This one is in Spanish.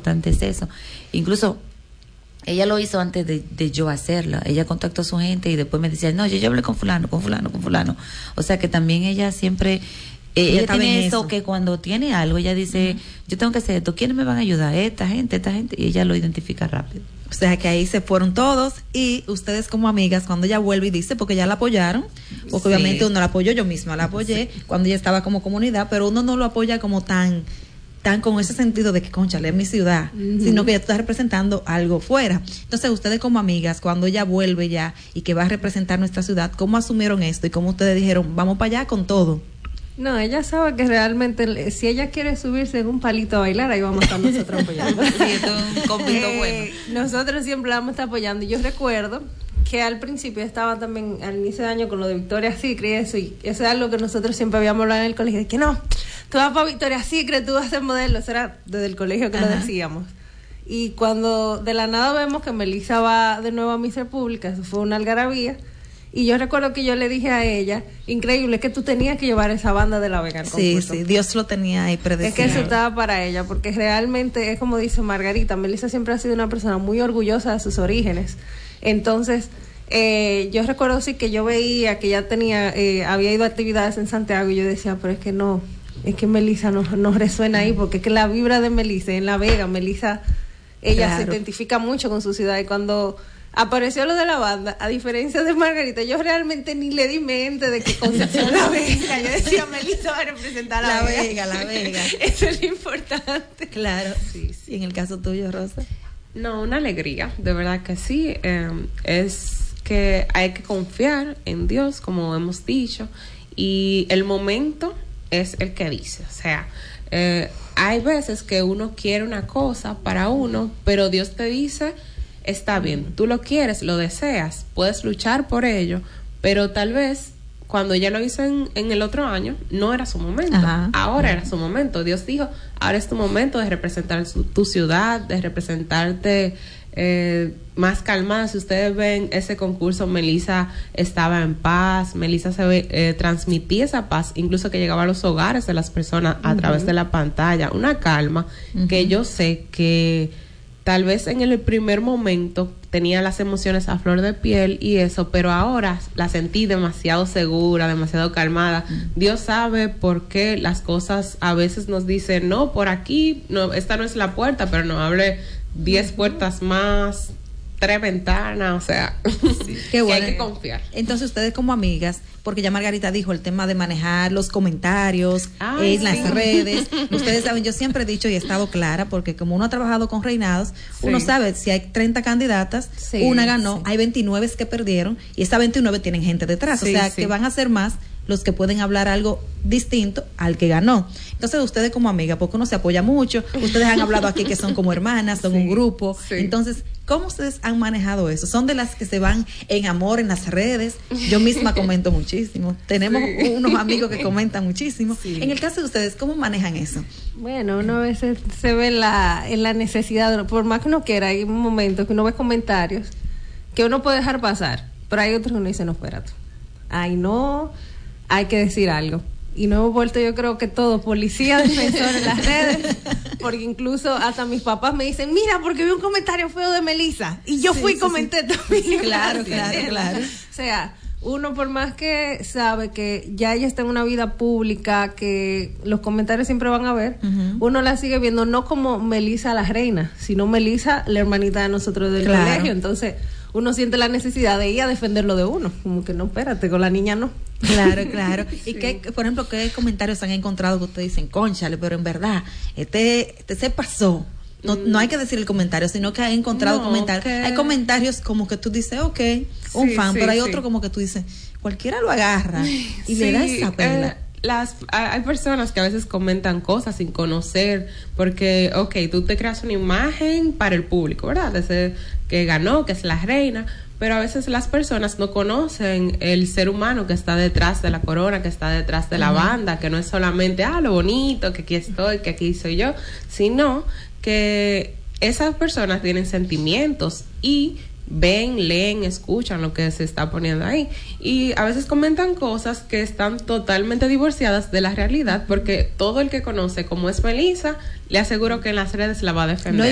importante es eso. Incluso ella lo hizo antes de yo hacerla. Ella contactó a su gente y después me decía, no, yo hablé con fulano. O sea que también ella siempre... ella tiene eso, que cuando tiene algo, ella dice, yo tengo que hacer esto, ¿quiénes me van a ayudar? Esta gente, y ella lo identifica rápido. O sea que ahí se fueron todos, y ustedes como amigas, cuando ella vuelve y dice, porque ya la apoyaron, porque obviamente uno la apoyó, yo misma la apoyé cuando ella estaba como comunidad, pero uno no lo apoya como tan con ese sentido de que, cónchale, es mi ciudad, sino que ya tú estás representando algo fuera. Entonces, ustedes como amigas, cuando ella vuelve ya y que va a representar nuestra ciudad, ¿cómo asumieron esto y cómo ustedes dijeron, vamos para allá con todo? No, ella sabe que realmente si ella quiere subirse en un palito a bailar, ahí vamos a estar nosotros apoyando. Sí, esto es un convito bueno. Nosotros siempre la vamos a estar apoyando. Y yo recuerdo que al principio estaba también al inicio de año con lo de Victoria's Secret y eso es algo que nosotros siempre habíamos hablado en el colegio, de que no, tú vas para Victoria's Secret, tú vas a ser modelo. Eso era desde el colegio que lo decíamos. Y cuando de la nada vemos que Melissa va de nuevo a Miss República, eso fue una algarabía. Y yo recuerdo que yo le dije a ella, increíble, que tú tenías que llevar esa banda de La Vega al concurso. Sí, Dios lo tenía ahí predecido. Es que eso estaba para ella, porque realmente es como dice Margarita, Melissa siempre ha sido una persona muy orgullosa de sus orígenes. Entonces, yo recuerdo sí que yo veía que ella había ido a actividades en Santiago y yo decía, pero es que no, es que Melissa no resuena ahí, porque es que la vibra de Melissa en La Vega, Melissa, ella se identifica mucho con su ciudad, y cuando apareció lo de la banda, a diferencia de Margarita, yo realmente ni le di mente de que Concepción La Vega. Yo decía, Melissa va a representar La Vega. Eso es lo importante. Claro, sí. En el caso tuyo, Rosa. No, una alegría, de verdad que sí. Es que hay que confiar en Dios, como hemos dicho, y el momento es el que dice. O sea, hay veces que uno quiere una cosa para uno, pero Dios te dice, está bien, tú lo quieres, lo deseas, puedes luchar por ello, pero tal vez cuando ella lo hizo en el otro año, no era su momento. Ahora era su momento. Dios dijo, ahora es tu momento de representar tu ciudad, de representarte más calmada. Si ustedes ven ese concurso, Melissa estaba en paz, Melissa transmitía esa paz, incluso que llegaba a los hogares de las personas a través de la pantalla, una calma que yo sé que tal vez en el primer momento tenía las emociones a flor de piel y eso, pero ahora la sentí demasiado segura, demasiado calmada. Dios sabe por qué las cosas a veces nos dicen, no, por aquí, no, esta no es la puerta, pero no abre 10 puertas más, 3 ventanas, o sea, qué bueno. Que hay que confiar. Entonces ustedes como amigas, porque ya Margarita dijo el tema de manejar los comentarios en las redes, ustedes saben, yo siempre he dicho y he estado clara, porque como uno ha trabajado con reinados, uno sabe, si hay 30 candidatas, una ganó, hay 29 que perdieron, y esas 29 tienen gente detrás, o sea, que van a ser más los que pueden hablar algo distinto al que ganó. Entonces ustedes como amigas, porque uno se apoya mucho, ustedes han hablado aquí que son como hermanas, son un grupo, entonces, ¿cómo ustedes han manejado eso? ¿Son de las que se van en amor en las redes? Yo misma comento muchísimo, tenemos unos amigos que comentan muchísimo. En el caso de ustedes, ¿cómo manejan eso? Bueno, uno a veces se ve en la necesidad, por más que uno quiera, hay un momento que uno ve comentarios que uno puede dejar pasar, pero hay otros que uno dice, no, espérate, ay no, hay que decir algo. Y no hemos vuelto, yo creo que todo, policía, defensor en las redes, porque incluso hasta mis papás me dicen, mira, porque vi un comentario feo de Melissa, y yo fui y comenté también. Claro. O sea, uno por más que sabe que ya ella está en una vida pública, que los comentarios siempre van a ver, uno la sigue viendo no como Melissa la reina, sino Melissa la hermanita de nosotros del colegio. Entonces uno siente la necesidad de ir a defenderlo de uno, como que no, espérate, con la niña no. Claro. Y que, por ejemplo, ¿qué comentarios han encontrado que ustedes dicen, cónchale, pero en verdad, este se pasó? No hay que decir el comentario, sino que han encontrado comentarios. Hay comentarios como que tú dices, un fan, pero hay otro como que tú dices, cualquiera lo agarra y le da esa pena. Hay personas que a veces comentan cosas sin conocer, porque, tú te creas una imagen para el público, ¿verdad? Ese que ganó, que es la reina, pero a veces las personas no conocen el ser humano que está detrás de la corona, que está detrás de la banda, que no es solamente, lo bonito, que aquí estoy, que aquí soy yo, sino que esas personas tienen sentimientos y ven, leen, escuchan lo que se está poniendo ahí, y a veces comentan cosas que están totalmente divorciadas de la realidad, porque todo el que conoce cómo es Melissa, le aseguro que en las redes la va a defender.